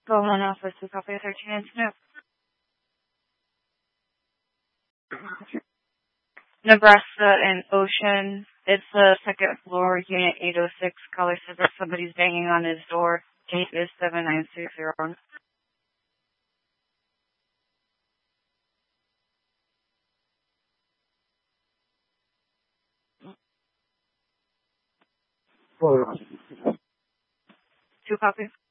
Going office to copy 13 and Snoop. Nebraska and Ocean. It's the second floor, Unit 806. Caller says that somebody's banging on his door. Gate is 7960. Two copies.